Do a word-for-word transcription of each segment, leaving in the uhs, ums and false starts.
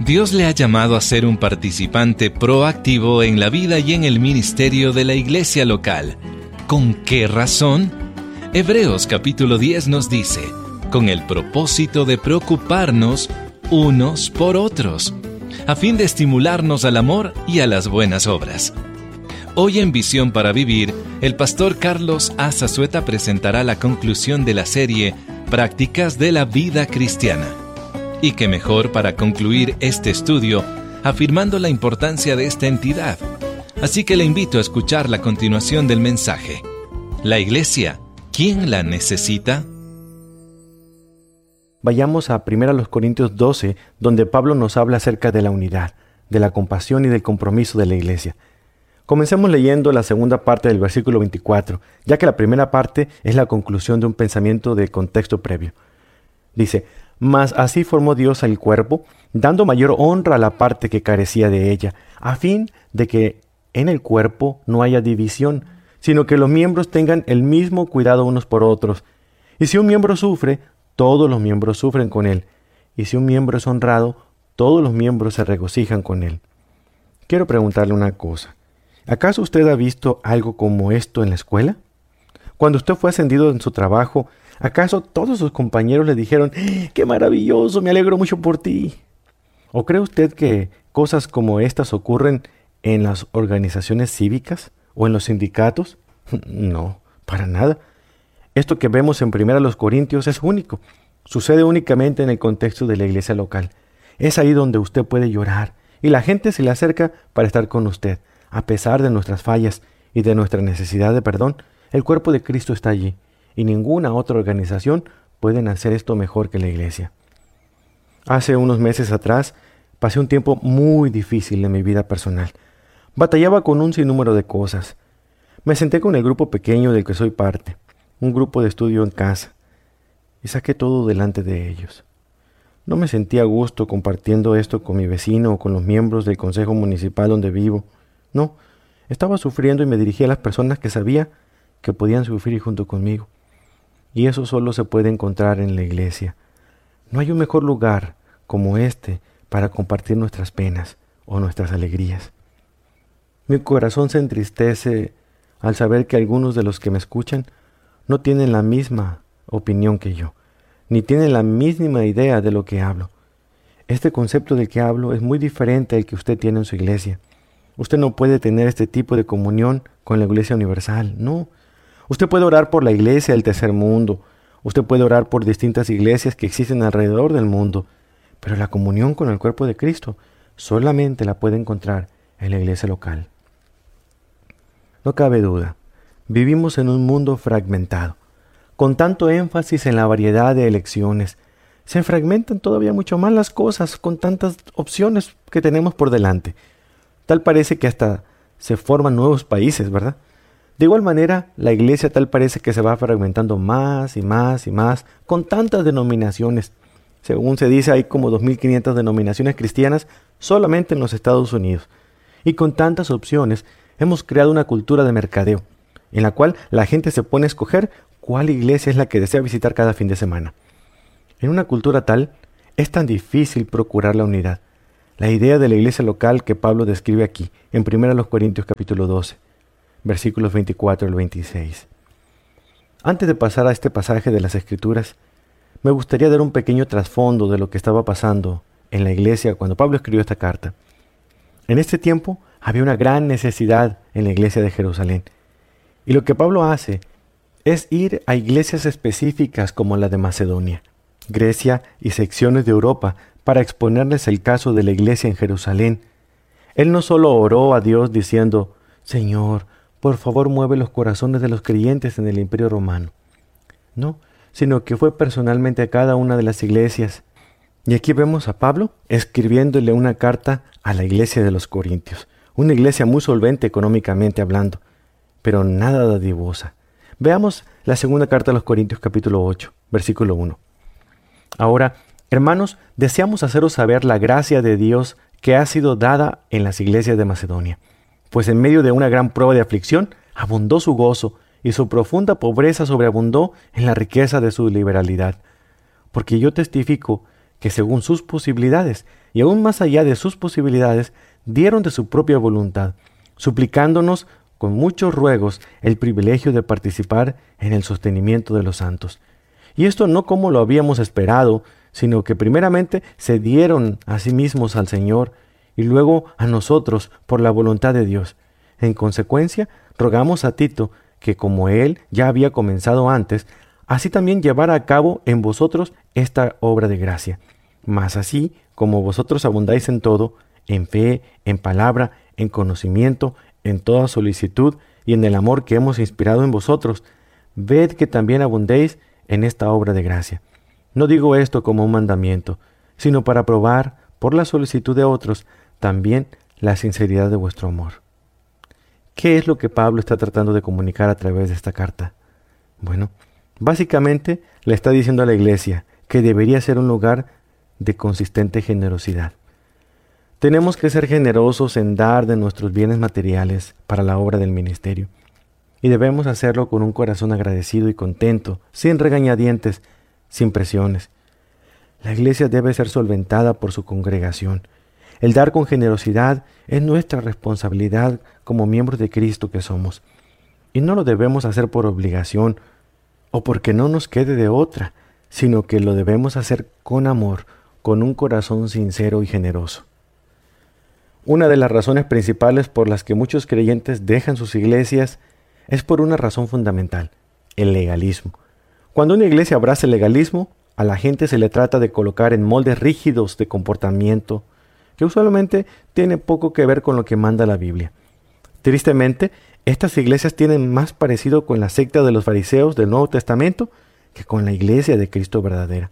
Dios le ha llamado a ser un participante proactivo en la vida y en el ministerio de la iglesia local. ¿Con qué razón? Hebreos capítulo diez nos dice, con el propósito de preocuparnos unos por otros, a fin de estimularnos al amor y a las buenas obras. Hoy en Visión para Vivir, el pastor Carlos A. Zazueta presentará la conclusión de la serie Prácticas de la Vida Cristiana. Y qué mejor para concluir este estudio afirmando la importancia de esta entidad. Así que le invito a escuchar la continuación del mensaje. La iglesia, ¿quién la necesita? Vayamos a primero Corintios doce, donde Pablo nos habla acerca de la unidad, de la compasión y del compromiso de la iglesia. Comencemos leyendo la segunda parte del versículo veinticuatro, ya que la primera parte es la conclusión de un pensamiento del contexto previo. Dice, «Mas así formó Dios al cuerpo, dando mayor honra a la parte que carecía de ella, a fin de que en el cuerpo no haya división, sino que los miembros tengan el mismo cuidado unos por otros. Y si un miembro sufre, todos los miembros sufren con él. Y si un miembro es honrado, todos los miembros se regocijan con él». Quiero preguntarle una cosa. ¿Acaso usted ha visto algo como esto en la escuela? Cuando usted fue ascendido en su trabajo, ¿acaso todos sus compañeros le dijeron, ¡qué maravilloso, me alegro mucho por ti! ¿O cree usted que cosas como estas ocurren en las organizaciones cívicas o en los sindicatos? No, para nada. Esto que vemos en primera Corintios es único. Sucede únicamente en el contexto de la iglesia local. Es ahí donde usted puede llorar y la gente se le acerca para estar con usted. A pesar de nuestras fallas y de nuestra necesidad de perdón, el cuerpo de Cristo está allí, y ninguna otra organización puede hacer esto mejor que la iglesia. Hace unos meses atrás, pasé un tiempo muy difícil en mi vida personal. Batallaba con un sinnúmero de cosas. Me senté con el grupo pequeño del que soy parte, un grupo de estudio en casa, y saqué todo delante de ellos. No me sentía a gusto compartiendo esto con mi vecino o con los miembros del consejo municipal donde vivo. No, estaba sufriendo y me dirigí a las personas que sabía que podían sufrir junto conmigo. Y eso solo se puede encontrar en la iglesia. No hay un mejor lugar como este para compartir nuestras penas o nuestras alegrías. Mi corazón se entristece al saber que algunos de los que me escuchan no tienen la misma opinión que yo, ni tienen la misma idea de lo que hablo. Este concepto del que hablo es muy diferente al que usted tiene en su iglesia. Usted no puede tener este tipo de comunión con la iglesia universal, no. Usted puede orar por la iglesia del tercer mundo, usted puede orar por distintas iglesias que existen alrededor del mundo, pero la comunión con el cuerpo de Cristo solamente la puede encontrar en la iglesia local. No cabe duda, vivimos en un mundo fragmentado, con tanto énfasis en la variedad de elecciones. Se fragmentan todavía mucho más las cosas con tantas opciones que tenemos por delante. Tal parece que hasta se forman nuevos países, ¿verdad? De igual manera, la iglesia tal parece que se va fragmentando más y más y más, con tantas denominaciones. Según se dice, hay como dos mil quinientas denominaciones cristianas solamente en los Estados Unidos. Y con tantas opciones, hemos creado una cultura de mercadeo, en la cual la gente se pone a escoger cuál iglesia es la que desea visitar cada fin de semana. En una cultura tal, es tan difícil procurar la unidad. La idea de la iglesia local que Pablo describe aquí, en primera Corintios capítulo doce, versículos veinticuatro al veintiséis. Antes de pasar a este pasaje de las Escrituras, me gustaría dar un pequeño trasfondo de lo que estaba pasando en la iglesia cuando Pablo escribió esta carta. En este tiempo había una gran necesidad en la iglesia de Jerusalén. Y lo que Pablo hace es ir a iglesias específicas como la de Macedonia, Grecia y secciones de Europa para exponerles el caso de la iglesia en Jerusalén. Él no solo oró a Dios diciendo, Señor, por favor mueve los corazones de los creyentes en el Imperio Romano. No, sino que fue personalmente a cada una de las iglesias. Y aquí vemos a Pablo escribiéndole una carta a la iglesia de los Corintios, una iglesia muy solvente económicamente hablando, pero nada dadivosa. Veamos la segunda carta a los Corintios capítulo ocho, versículo uno. Ahora, hermanos, deseamos haceros saber la gracia de Dios que ha sido dada en las iglesias de Macedonia, pues en medio de una gran prueba de aflicción abundó su gozo y su profunda pobreza sobreabundó en la riqueza de su liberalidad. Porque yo testifico que según sus posibilidades y aún más allá de sus posibilidades, dieron de su propia voluntad, suplicándonos con muchos ruegos el privilegio de participar en el sostenimiento de los santos. Y esto no como lo habíamos esperado, sino que primeramente se dieron a sí mismos al Señor y luego a nosotros por la voluntad de Dios. En consecuencia, rogamos a Tito que, como él ya había comenzado antes, así también llevara a cabo en vosotros esta obra de gracia. Mas así como vosotros abundáis en todo, en fe, en palabra, en conocimiento, en toda solicitud y en el amor que hemos inspirado en vosotros, ved que también abundéis en esta obra de gracia. No digo esto como un mandamiento, sino para probar, por la solicitud de otros, también la sinceridad de vuestro amor. ¿Qué es lo que Pablo está tratando de comunicar a través de esta carta? Bueno, básicamente le está diciendo a la iglesia que debería ser un lugar de consistente generosidad. Tenemos que ser generosos en dar de nuestros bienes materiales para la obra del ministerio. Y debemos hacerlo con un corazón agradecido y contento, sin regañadientes, sin presiones. La iglesia debe ser solventada por su congregación. El dar con generosidad es nuestra responsabilidad como miembros de Cristo que somos. Y no lo debemos hacer por obligación o porque no nos quede de otra, sino que lo debemos hacer con amor, con un corazón sincero y generoso. Una de las razones principales por las que muchos creyentes dejan sus iglesias es por una razón fundamental, el legalismo. Cuando una iglesia abraza el legalismo, a la gente se le trata de colocar en moldes rígidos de comportamiento, que usualmente tiene poco que ver con lo que manda la Biblia. Tristemente, estas iglesias tienen más parecido con la secta de los fariseos del Nuevo Testamento que con la iglesia de Cristo verdadera.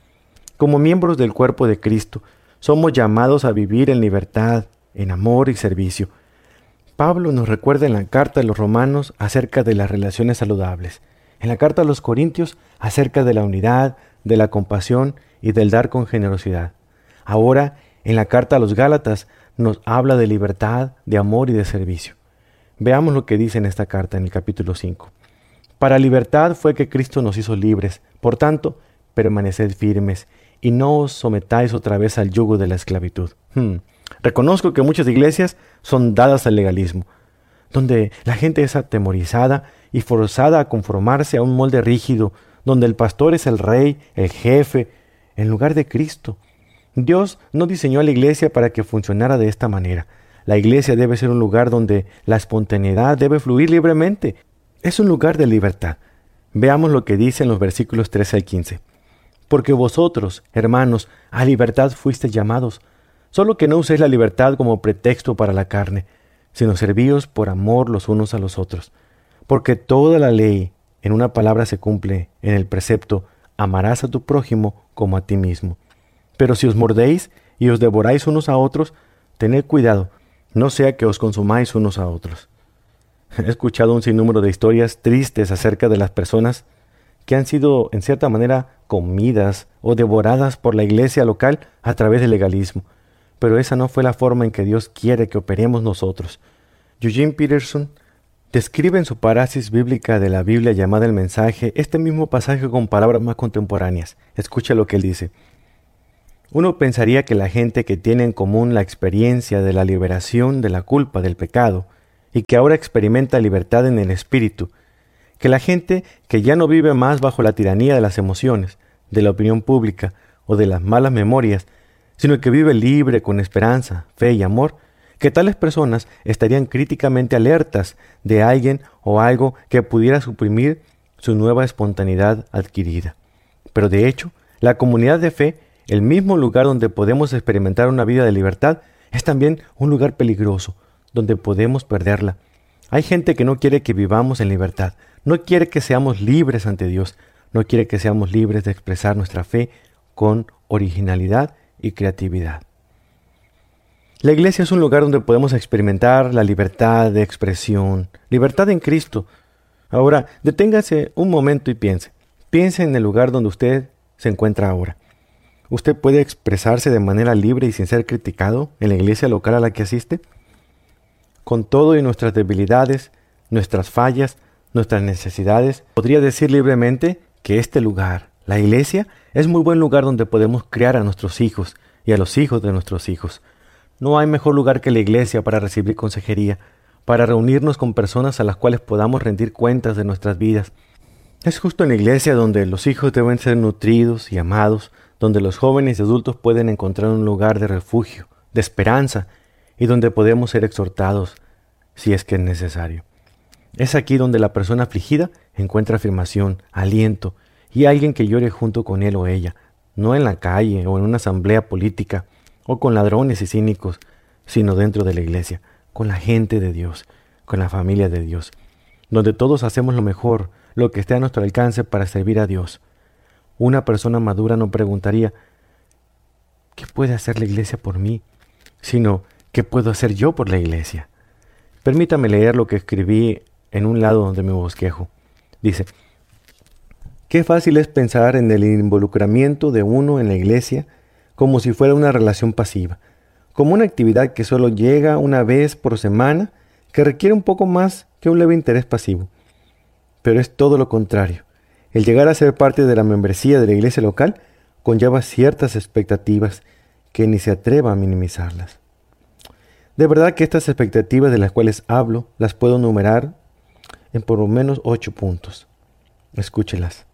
Como miembros del cuerpo de Cristo, somos llamados a vivir en libertad, en amor y servicio. Pablo nos recuerda en la carta a los Romanos acerca de las relaciones saludables, en la carta a los Corintios acerca de la unidad, de la compasión y del dar con generosidad. Ahora, en la carta a los Gálatas nos habla de libertad, de amor y de servicio. Veamos lo que dice en esta carta en el capítulo cinco. Para libertad fue que Cristo nos hizo libres, por tanto, permaneced firmes y no os sometáis otra vez al yugo de la esclavitud. Hmm. Reconozco que muchas iglesias son dadas al legalismo, donde la gente es atemorizada y forzada a conformarse a un molde rígido, donde el pastor es el rey, el jefe, en lugar de Cristo. Dios no diseñó a la iglesia para que funcionara de esta manera. La iglesia debe ser un lugar donde la espontaneidad debe fluir libremente. Es un lugar de libertad. Veamos lo que dice en los versículos trece al quince. Porque vosotros, hermanos, a libertad fuisteis llamados, solo que no uséis la libertad como pretexto para la carne, sino servíos por amor los unos a los otros. Porque toda la ley, en una palabra, se cumple en el precepto, amarás a tu prójimo como a ti mismo. Pero si os mordéis y os devoráis unos a otros, tened cuidado, no sea que os consumáis unos a otros. He escuchado un sinnúmero de historias tristes acerca de las personas que han sido, en cierta manera, comidas o devoradas por la iglesia local a través del legalismo. Pero esa no fue la forma en que Dios quiere que operemos nosotros. Eugene Peterson describe en su paráfrasis bíblica de la Biblia llamada El Mensaje este mismo pasaje con palabras más contemporáneas. Escucha lo que él dice. Uno pensaría que la gente que tiene en común la experiencia de la liberación de la culpa del pecado y que ahora experimenta libertad en el espíritu, que la gente que ya no vive más bajo la tiranía de las emociones, de la opinión pública o de las malas memorias, sino que vive libre con esperanza, fe y amor, que tales personas estarían críticamente alertas de alguien o algo que pudiera suprimir su nueva espontaneidad adquirida. Pero de hecho, la comunidad de fe, el mismo lugar donde podemos experimentar una vida de libertad, es también un lugar peligroso, donde podemos perderla. Hay gente que no quiere que vivamos en libertad, no quiere que seamos libres ante Dios, no quiere que seamos libres de expresar nuestra fe con originalidad y creatividad. La iglesia es un lugar donde podemos experimentar la libertad de expresión, libertad en Cristo. Ahora, deténgase un momento y piense. Piense en el lugar donde usted se encuentra ahora. ¿Usted puede expresarse de manera libre y sin ser criticado en la iglesia local a la que asiste? Con todo y nuestras debilidades, nuestras fallas, nuestras necesidades, podría decir libremente que este lugar, la iglesia, es muy buen lugar donde podemos criar a nuestros hijos y a los hijos de nuestros hijos. No hay mejor lugar que la iglesia para recibir consejería, para reunirnos con personas a las cuales podamos rendir cuentas de nuestras vidas. Es justo en la iglesia donde los hijos deben ser nutridos y amados, donde los jóvenes y adultos pueden encontrar un lugar de refugio, de esperanza, y donde podemos ser exhortados si es que es necesario. Es aquí donde la persona afligida encuentra afirmación, aliento y alguien que llore junto con él o ella, no en la calle o en una asamblea política o con ladrones y cínicos, sino dentro de la iglesia, con la gente de Dios, con la familia de Dios, donde todos hacemos lo mejor, lo que esté a nuestro alcance para servir a Dios. Una persona madura no preguntaría, ¿qué puede hacer la iglesia por mí?, sino, ¿qué puedo hacer yo por la iglesia? Permítame leer lo que escribí en un lado de mi bosquejo. Dice, qué fácil es pensar en el involucramiento de uno en la iglesia como si fuera una relación pasiva, como una actividad que solo llega una vez por semana, que requiere un poco más que un leve interés pasivo. Pero es todo lo contrario. El llegar a ser parte de la membresía de la iglesia local conlleva ciertas expectativas que ni se atreva a minimizarlas. De verdad que estas expectativas de las cuales hablo las puedo numerar en por lo menos ocho puntos. Escúchelas.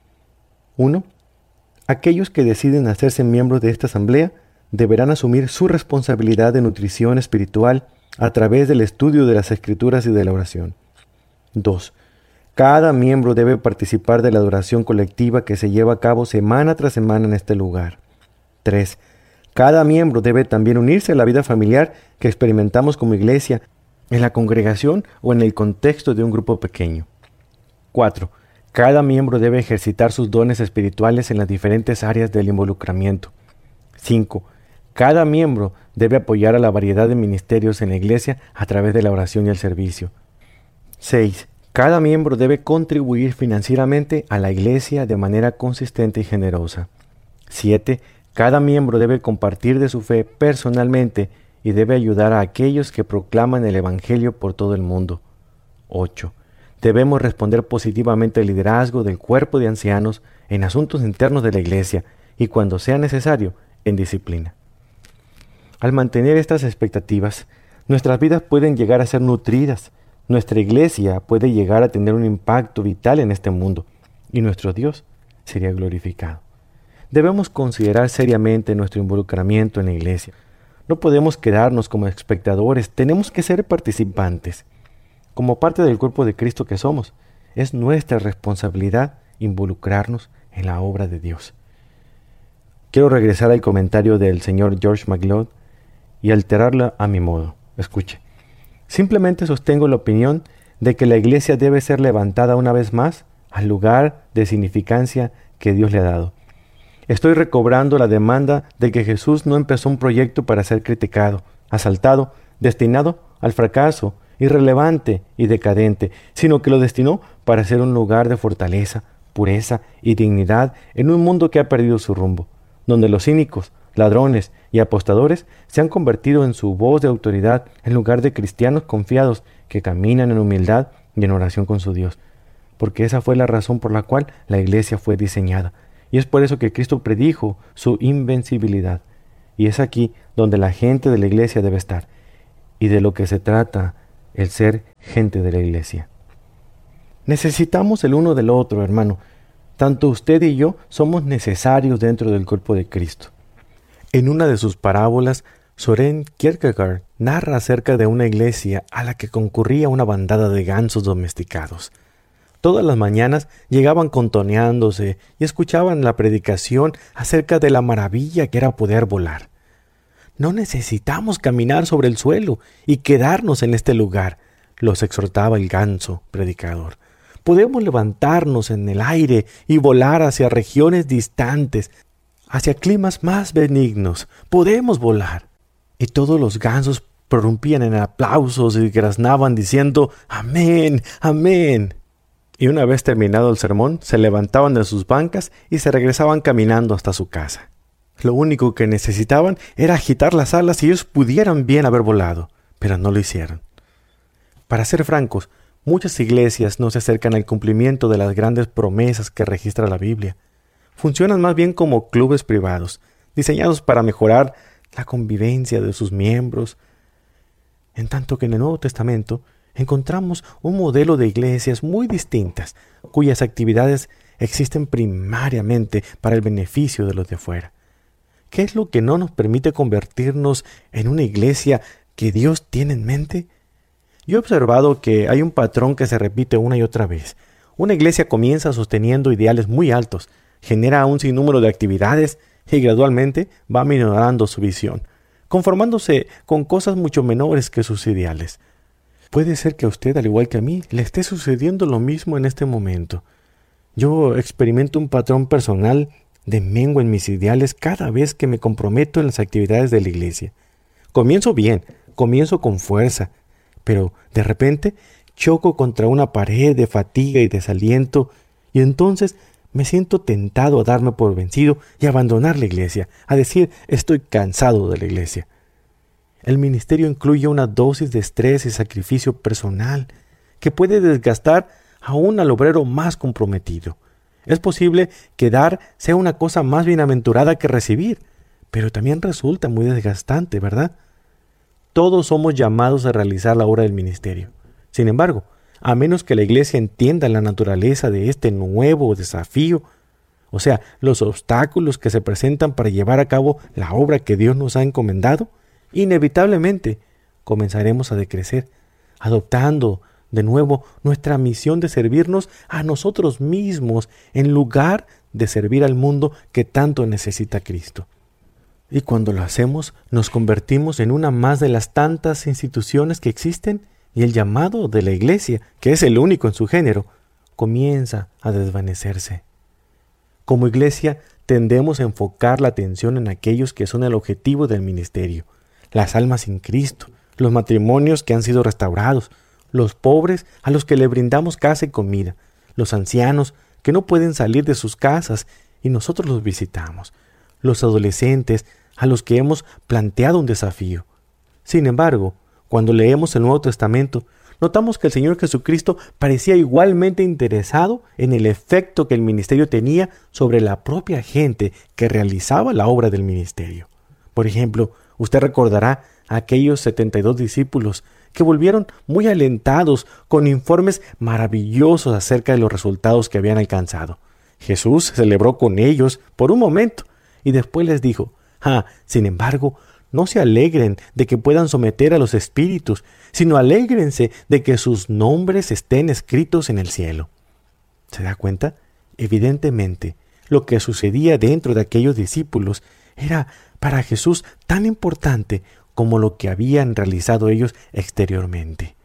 uno. Aquellos que deciden hacerse miembros de esta asamblea deberán asumir su responsabilidad de nutrición espiritual a través del estudio de las Escrituras y de la oración. dos. Cada miembro debe participar de la adoración colectiva que se lleva a cabo semana tras semana en este lugar. tres. Cada miembro debe también unirse a la vida familiar que experimentamos como iglesia, en la congregación o en el contexto de un grupo pequeño. cuatro. Cada miembro debe ejercitar sus dones espirituales en las diferentes áreas del involucramiento. cinco. Cada miembro debe apoyar a la variedad de ministerios en la iglesia a través de la oración y el servicio. seis. Cada miembro debe contribuir financieramente a la iglesia de manera consistente y generosa. siete. Cada miembro debe compartir de su fe personalmente y debe ayudar a aquellos que proclaman el Evangelio por todo el mundo. ocho. Debemos responder positivamente al liderazgo del cuerpo de ancianos en asuntos internos de la iglesia y, cuando sea necesario, en disciplina. Al mantener estas expectativas, nuestras vidas pueden llegar a ser nutridas, nuestra iglesia puede llegar a tener un impacto vital en este mundo y nuestro Dios sería glorificado. Debemos considerar seriamente nuestro involucramiento en la iglesia. No podemos quedarnos como espectadores, tenemos que ser participantes. Como parte del cuerpo de Cristo que somos, es nuestra responsabilidad involucrarnos en la obra de Dios. Quiero regresar al comentario del señor George MacLeod y alterarlo a mi modo. Escuche. Simplemente sostengo la opinión de que la iglesia debe ser levantada una vez más al lugar de significancia que Dios le ha dado. Estoy recobrando la demanda de que Jesús no empezó un proyecto para ser criticado, asaltado, destinado al fracaso, irrelevante y decadente, sino que lo destinó para ser un lugar de fortaleza, pureza y dignidad en un mundo que ha perdido su rumbo, donde los cínicos, ladrones y apostadores se han convertido en su voz de autoridad en lugar de cristianos confiados que caminan en humildad y en oración con su Dios, porque esa fue la razón por la cual la iglesia fue diseñada, y es por eso que Cristo predijo su invencibilidad, y es aquí donde la gente de la iglesia debe estar, y de lo que se trata el ser gente de la iglesia. Necesitamos el uno del otro, hermano. Tanto usted y yo somos necesarios dentro del cuerpo de Cristo. En una de sus parábolas, Søren Kierkegaard narra acerca de una iglesia a la que concurría una bandada de gansos domesticados. Todas las mañanas llegaban contoneándose y escuchaban la predicación acerca de la maravilla que era poder volar. No necesitamos caminar sobre el suelo y quedarnos en este lugar, los exhortaba el ganso predicador. Podemos levantarnos en el aire y volar hacia regiones distantes, hacia climas más benignos. Podemos volar. Y todos los gansos prorrumpían en aplausos y graznaban diciendo «Amén, amén». Y una vez terminado el sermón, se levantaban de sus bancas y se regresaban caminando hasta su casa. Lo único que necesitaban era agitar las alas y ellos pudieran bien haber volado, pero no lo hicieron. Para ser francos, muchas iglesias no se acercan al cumplimiento de las grandes promesas que registra la Biblia. Funcionan más bien como clubes privados, diseñados para mejorar la convivencia de sus miembros. En tanto que en el Nuevo Testamento encontramos un modelo de iglesias muy distintas, cuyas actividades existen primariamente para el beneficio de los de afuera. ¿Qué es lo que no nos permite convertirnos en una iglesia que Dios tiene en mente? Yo he observado que hay un patrón que se repite una y otra vez. Una iglesia comienza sosteniendo ideales muy altos, genera un sinnúmero de actividades y gradualmente va minorando su visión, conformándose con cosas mucho menores que sus ideales. Puede ser que a usted, al igual que a mí, le esté sucediendo lo mismo en este momento. Yo experimento un patrón personal de mengua en mis ideales cada vez que me comprometo en las actividades de la iglesia. Comienzo bien, comienzo con fuerza, pero de repente choco contra una pared de fatiga y desaliento, y entonces me siento tentado a darme por vencido y abandonar la iglesia, a decir estoy cansado de la iglesia. El ministerio incluye una dosis de estrés y sacrificio personal que puede desgastar aún al obrero más comprometido. Es posible que dar sea una cosa más bienaventurada que recibir, pero también resulta muy desgastante, ¿verdad? Todos somos llamados a realizar la obra del ministerio. Sin embargo, a menos que la iglesia entienda la naturaleza de este nuevo desafío, o sea, los obstáculos que se presentan para llevar a cabo la obra que Dios nos ha encomendado, inevitablemente comenzaremos a decrecer, adoptando de nuevo nuestra misión de servirnos a nosotros mismos en lugar de servir al mundo que tanto necesita Cristo. Y cuando lo hacemos, nos convertimos en una más de las tantas instituciones que existen, y el llamado de la iglesia, que es el único en su género, comienza a desvanecerse. Como iglesia, tendemos a enfocar la atención en aquellos que son el objetivo del ministerio: las almas sin Cristo, los matrimonios que han sido restaurados, los pobres a los que le brindamos casa y comida, los ancianos que no pueden salir de sus casas y nosotros los visitamos, los adolescentes a los que hemos planteado un desafío. Sin embargo, cuando leemos el Nuevo Testamento, notamos que el Señor Jesucristo parecía igualmente interesado en el efecto que el ministerio tenía sobre la propia gente que realizaba la obra del ministerio. Por ejemplo, usted recordará a aquellos setenta y dos discípulos que volvieron muy alentados con informes maravillosos acerca de los resultados que habían alcanzado. Jesús celebró con ellos por un momento y después les dijo: «Ah, sin embargo, no se alegren de que puedan someter a los espíritus, sino alégrense de que sus nombres estén escritos en el cielo». ¿Se da cuenta? Evidentemente, lo que sucedía dentro de aquellos discípulos era para Jesús tan importante como lo que habían realizado ellos exteriormente.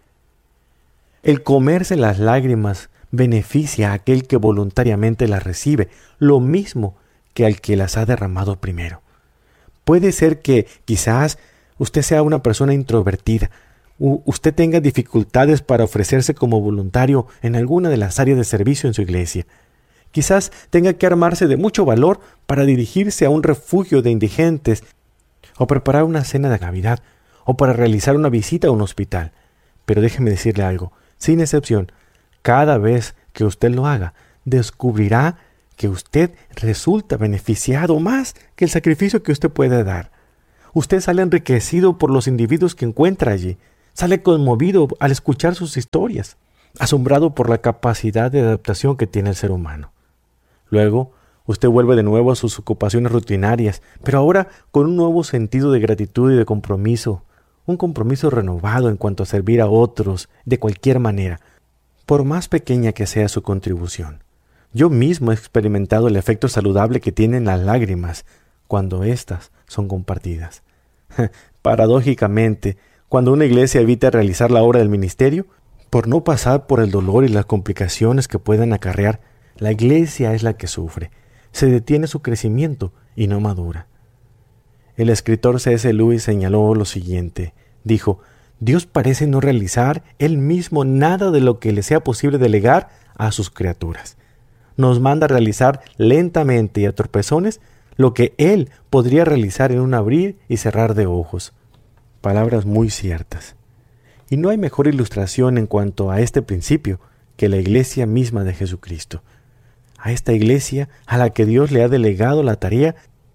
El comerse las lágrimas beneficia a aquel que voluntariamente las recibe, lo mismo que al que las ha derramado primero. Puede ser que quizás usted sea una persona introvertida, u usted tenga dificultades para ofrecerse como voluntario en alguna de las áreas de servicio en su iglesia. Quizás tenga que armarse de mucho valor para dirigirse a un refugio de indigentes, o preparar una cena de Navidad, o para realizar una visita a un hospital. Pero déjeme decirle algo, sin excepción, cada vez que usted lo haga, descubrirá que usted resulta beneficiado más que el sacrificio que usted puede dar. Usted sale enriquecido por los individuos que encuentra allí, sale conmovido al escuchar sus historias, asombrado por la capacidad de adaptación que tiene el ser humano. Luego, usted vuelve de nuevo a sus ocupaciones rutinarias, pero ahora con un nuevo sentido de gratitud y de compromiso, un compromiso renovado en cuanto a servir a otros de cualquier manera, por más pequeña que sea su contribución. Yo mismo he experimentado el efecto saludable que tienen las lágrimas cuando éstas son compartidas. Paradójicamente, cuando una iglesia evita realizar la obra del ministerio, por no pasar por el dolor y las complicaciones que puedan acarrear, la iglesia es la que sufre. Se detiene su crecimiento y no madura. El escritor C S Lewis señaló lo siguiente. Dijo: Dios parece no realizar Él mismo nada de lo que le sea posible delegar a sus criaturas. Nos manda a realizar lentamente y a tropezones lo que Él podría realizar en un abrir y cerrar de ojos. Palabras muy ciertas. Y no hay mejor ilustración en cuanto a este principio que la iglesia misma de Jesucristo. A esta iglesia a la que Dios le ha delegado la tarea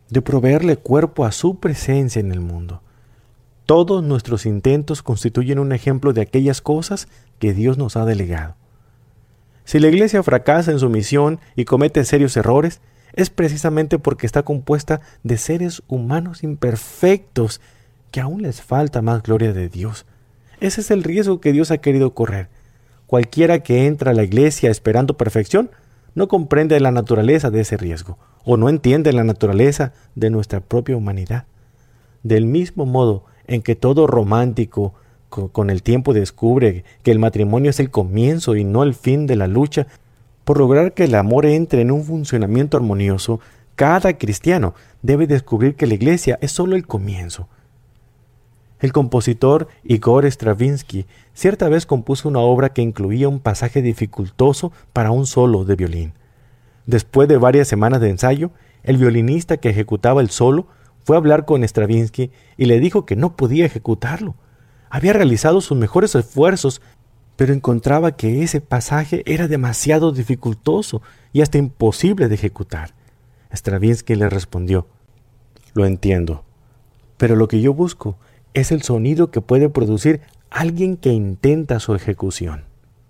de proveerle cuerpo a su presencia en el mundo. Todos nuestros intentos constituyen un ejemplo de aquellas cosas que Dios nos ha delegado. Si la Iglesia fracasa en su misión y comete serios errores, es precisamente porque está compuesta de seres humanos imperfectos que aún les falta más gloria de Dios. Ese es el riesgo que Dios ha querido correr. Cualquiera que entra a la Iglesia esperando perfección no comprende la naturaleza de ese riesgo o no entiende la naturaleza de nuestra propia humanidad. Del mismo modo en que todo romántico con, con el tiempo descubre que el matrimonio es el comienzo y no el fin de la lucha por lograr que el amor entre en un funcionamiento armonioso, cada cristiano debe descubrir que la Iglesia es solo el comienzo. El compositor Igor Stravinsky cierta vez compuso una obra que incluía un pasaje dificultoso para un solo de violín. Después de varias semanas de ensayo, el violinista que ejecutaba el solo fue a hablar con Stravinsky y le dijo que no podía ejecutarlo. Había realizado sus mejores esfuerzos, pero encontraba que ese pasaje era demasiado dificultoso y hasta imposible de ejecutar. Stravinsky le respondió: «Lo entiendo, pero lo que yo busco es el sonido que puede producir alguien que intenta su ejecución».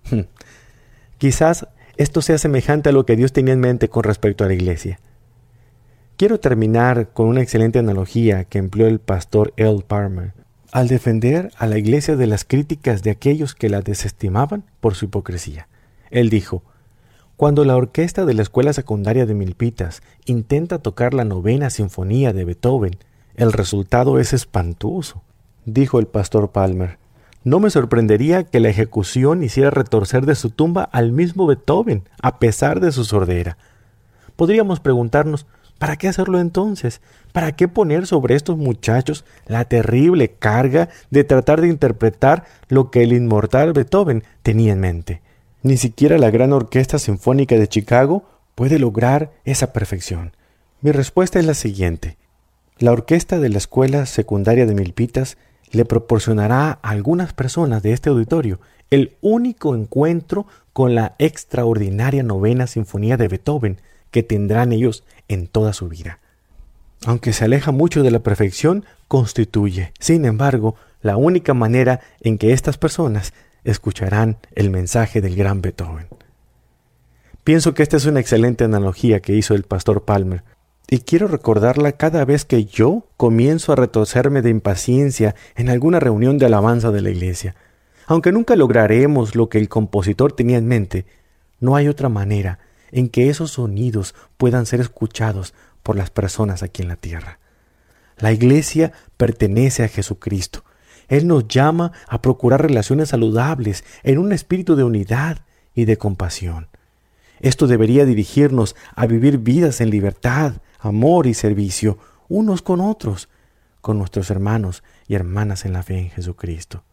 Quizás esto sea semejante a lo que Dios tenía en mente con respecto a la Iglesia. Quiero terminar con una excelente analogía que empleó el pastor L. Palmer al defender a la Iglesia de las críticas de aquellos que la desestimaban por su hipocresía. Él dijo: cuando la orquesta de la escuela secundaria de Milpitas intenta tocar la novena sinfonía de Beethoven, el resultado es espantoso. Dijo el pastor Palmer: no me sorprendería que la ejecución hiciera retorcer de su tumba al mismo Beethoven, a pesar de su sordera. Podríamos preguntarnos: ¿para qué hacerlo entonces? ¿Para qué poner sobre estos muchachos la terrible carga de tratar de interpretar lo que el inmortal Beethoven tenía en mente? Ni siquiera la gran orquesta sinfónica de Chicago puede lograr esa perfección. Mi respuesta es la siguiente: la orquesta de la escuela secundaria de Milpitas le proporcionará a algunas personas de este auditorio el único encuentro con la extraordinaria novena sinfonía de Beethoven que tendrán ellos en toda su vida. Aunque se aleja mucho de la perfección, constituye, sin embargo, la única manera en que estas personas escucharán el mensaje del gran Beethoven. Pienso que esta es una excelente analogía que hizo el pastor Palmer, y quiero recordarla cada vez que yo comienzo a retorcerme de impaciencia en alguna reunión de alabanza de la iglesia. Aunque nunca lograremos lo que el compositor tenía en mente, no hay otra manera en que esos sonidos puedan ser escuchados por las personas aquí en la tierra. La iglesia pertenece a Jesucristo. Él nos llama a procurar relaciones saludables en un espíritu de unidad y de compasión. Esto debería dirigirnos a vivir vidas en libertad, amor y servicio, unos con otros, con nuestros hermanos y hermanas en la fe en Jesucristo.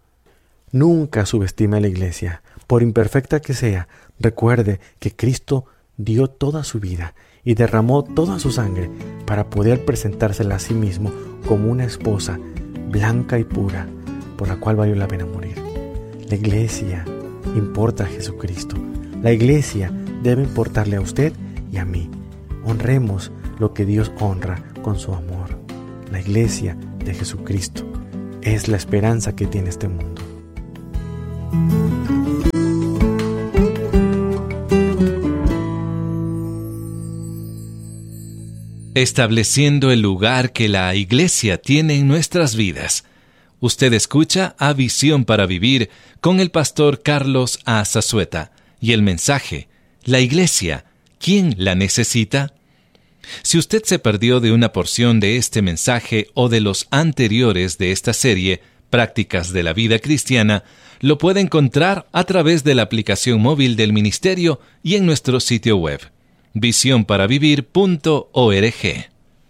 Nunca subestime a la iglesia. Por imperfecta que sea, recuerde que Cristo dio toda su vida y derramó toda su sangre para poder presentársela a sí mismo como una esposa blanca y pura, por la cual valió la pena morir. La iglesia importa a Jesucristo. La iglesia debe importarle a usted y a mí. Honremos lo que Dios honra con su amor. La iglesia de Jesucristo es la esperanza que tiene este mundo. Estableciendo el lugar que la iglesia tiene en nuestras vidas. Usted escucha a Visión para Vivir con el pastor Carlos A. Zazueta y el mensaje: la iglesia, ¿quién la necesita? Si usted se perdió de una porción de este mensaje o de los anteriores de esta serie, Prácticas de la Vida Cristiana, lo puede encontrar a través de la aplicación móvil del ministerio y en nuestro sitio web, visión para vivir punto org.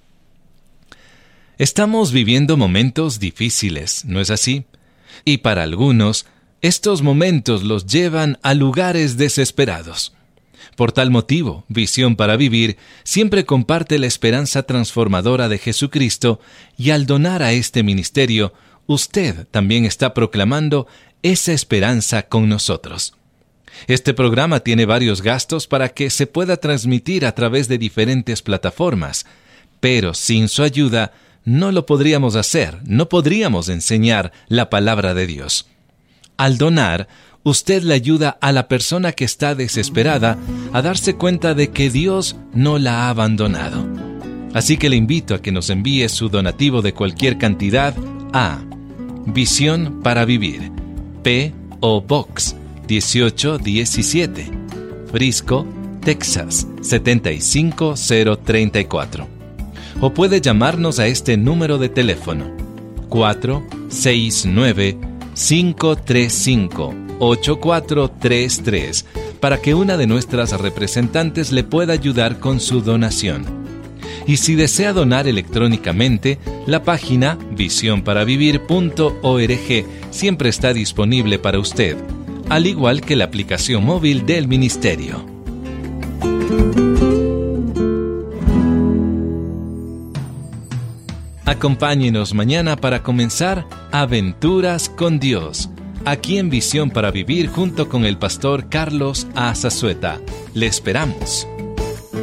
Estamos viviendo momentos difíciles, ¿no es así? Y para algunos, estos momentos los llevan a lugares desesperados. Por tal motivo, Visión para Vivir siempre comparte la esperanza transformadora de Jesucristo, y al donar a este ministerio, usted también está proclamando esa esperanza con nosotros. Este programa tiene varios gastos para que se pueda transmitir a través de diferentes plataformas, pero sin su ayuda no lo podríamos hacer, no podríamos enseñar la palabra de Dios. Al donar, usted le ayuda a la persona que está desesperada a darse cuenta de que Dios no la ha abandonado. Así que le invito a que nos envíe su donativo de cualquier cantidad a Visión para Vivir, P O Box dieciocho diecisiete, Frisco, Texas setenta y cinco cero treinta y cuatro. O puede llamarnos a este número de teléfono cuatro seis nueve, cinco tres cinco, ocho cuatro tres tres para que una de nuestras representantes le pueda ayudar con su donación. Y si desea donar electrónicamente, la página visión para vivir punto org siempre está disponible para usted, al igual que la aplicación móvil del ministerio. Acompáñenos mañana para comenzar Aventuras con Dios, aquí en Visión para Vivir junto con el pastor Carlos A. Zazueta. Le esperamos.